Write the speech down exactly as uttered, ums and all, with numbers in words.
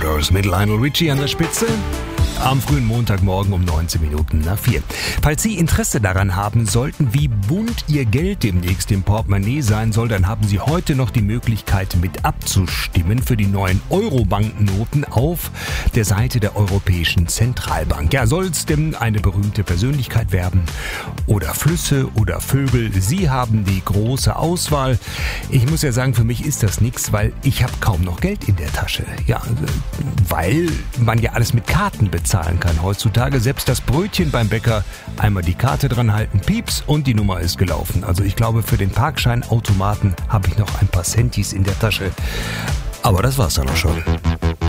Outdoors mit Lionel Richie an der Spitze. Am frühen Montagmorgen um neunzehn Minuten nach vier. Falls Sie Interesse daran haben sollten, wie bunt Ihr Geld demnächst im Portemonnaie sein soll, dann haben Sie heute noch die Möglichkeit, mit abzustimmen für die neuen Euro-Banknoten auf der Seite der Europäischen Zentralbank. Ja, soll es denn eine berühmte Persönlichkeit werden oder Flüsse oder Vögel? Sie haben die große Auswahl. Ich muss ja sagen, für mich ist das nichts, weil ich habe kaum noch Geld in der Tasche. Ja, weil man ja alles mit Karten bezahlt. Zahlen kann heutzutage. Selbst das Brötchen beim Bäcker, einmal die Karte dran halten, pieps und die Nummer ist gelaufen. Also ich glaube, für den Parkscheinautomaten habe ich noch ein paar Centis in der Tasche. Aber das war's dann auch schon.